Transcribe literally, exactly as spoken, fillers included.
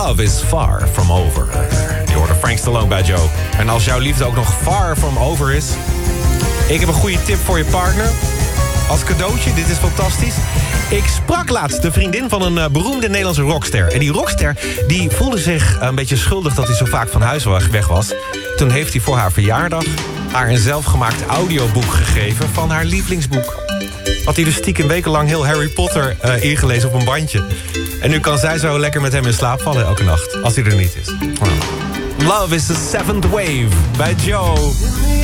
Love is far from over. Je hoorde Frank Stallone bij Joe. En als jouw liefde ook nog far from over is... ik heb een goede tip voor je partner. Als cadeautje, dit is fantastisch. Ik sprak laatst de vriendin van een uh, beroemde Nederlandse rockster. En die rockster die voelde zich een beetje schuldig dat hij zo vaak van huis weg was. Toen heeft hij voor haar verjaardag haar een zelfgemaakt audioboek gegeven van haar lievelingsboek. Had hij dus stiekem wekenlang heel Harry Potter uh, ingelezen op een bandje. En nu kan zij zo lekker met hem in slaap vallen elke nacht, als hij er niet is. Love is the seventh wave bij Joe.